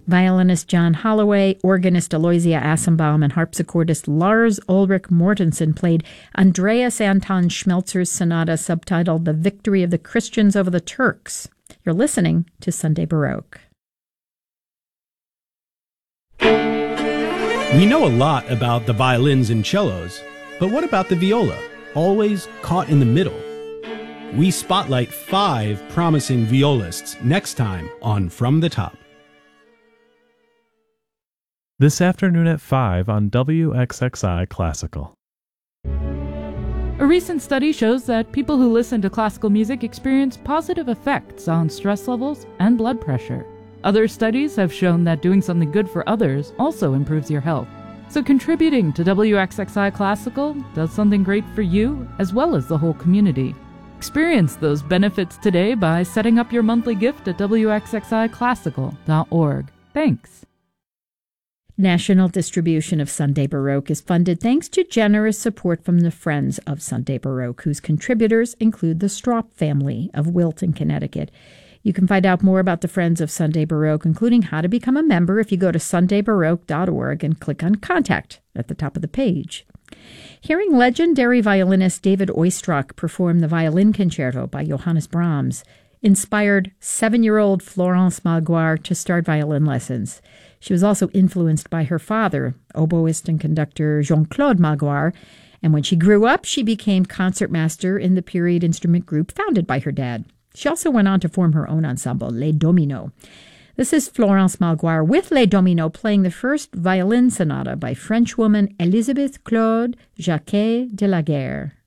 Violinist John Holloway, organist Aloysia Assenbaum, and harpsichordist Lars Ulrich Mortensen played Andreas Anton Schmelzer's sonata subtitled The Victory of the Christians Over the Turks. You're listening to Sunday Baroque. We know a lot about the violins and cellos, but what about the viola, always caught in the middle? We spotlight 5 promising violists next time on From the Top. This afternoon at 5 on WXXI Classical. A recent study shows that people who listen to classical music experience positive effects on stress levels and blood pressure. Other studies have shown that doing something good for others also improves your health. So contributing to WXXI Classical does something great for you as well as the whole community. Experience those benefits today by setting up your monthly gift at WXXIClassical.org. Thanks. National distribution of Sunday Baroque is funded thanks to generous support from the Friends of Sunday Baroque, whose contributors include the Stroup family of Wilton, Connecticut. You can find out more about the Friends of Sunday Baroque, including how to become a member, if you go to sundaybaroque.org and click on Contact at the top of the page. Hearing legendary violinist David Oistrakh perform the Violin Concerto by Johannes Brahms inspired 7-year-old Florence Malgoire to start violin lessons. She was also influenced by her father, oboist and conductor Jean-Claude Malgoire, and when she grew up, she became concertmaster in the period instrument group founded by her dad. She also went on to form her own ensemble, Les Dominos. This is Florence Malgoire with Les Dominos playing the first violin sonata by Frenchwoman Elisabeth Claude Jacquet de la Guerre.